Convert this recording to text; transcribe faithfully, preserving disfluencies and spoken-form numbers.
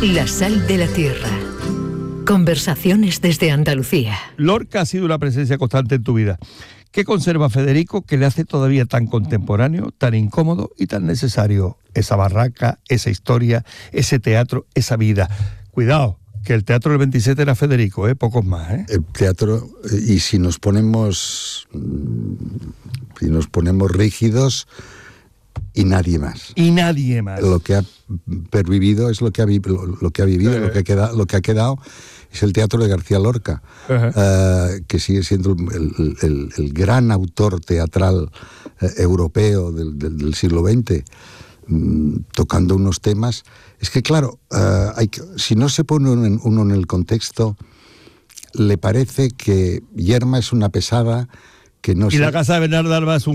La sal de la tierra. Conversaciones desde Andalucía. Lorca ha sido una presencia constante en tu vida. ¿Qué conserva Federico que le hace todavía tan contemporáneo, tan incómodo y tan necesario? Esa barraca, esa historia, ese teatro, esa vida. Cuidado, que el teatro del veintisiete era Federico, ¿eh? Pocos más, ¿eh? El teatro, y si nos ponemos, si nos ponemos rígidos, y nadie más. Y nadie más. Lo que ha pervivido es lo que ha, vi, lo, lo que ha vivido, uh-huh. lo, que ha quedado, lo que ha quedado es el teatro de García Lorca, uh-huh. uh, que sigue siendo el, el, el gran autor teatral uh, europeo del, del, del siglo veinte, um, tocando unos temas. Es que claro, uh, hay que, si no se pone uno en, uno en el contexto, le parece que Yerma es una pesada que no y se... la casa de Bernardo Alba es un